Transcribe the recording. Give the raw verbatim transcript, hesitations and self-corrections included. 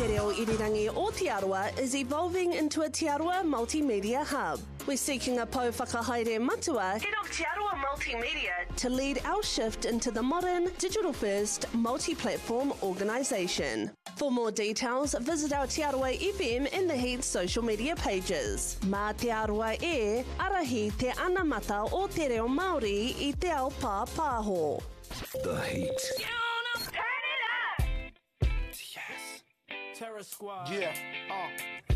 Te reo irirangi o Te Arawa is evolving into a Te Arawa multimedia hub. We're seeking a pou whakahaere matua, head of Te Arawa Multimedia, to lead our shift into the modern, digital-first, multi-platform organisation. For more details, visit our Te Arawa F M and The Heat social media pages. Mā Te Arawa e, arahi te anamata o te reo Māori i te ao pā pāho. The Heat. Turn it up! Yes. Terror Squad. Yeah, uh.